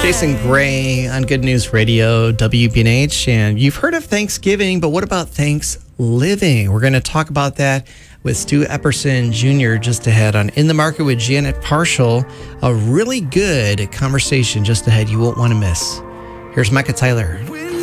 Jason Gray on Good News Radio, WBNH. And you've heard of Thanksgiving, but what about Thanks-living? We're going to talk about that with Stu Epperson Jr. just ahead on In the Market with Janet Parshall. A really good conversation just ahead you won't want to miss. Here's Micah Tyler.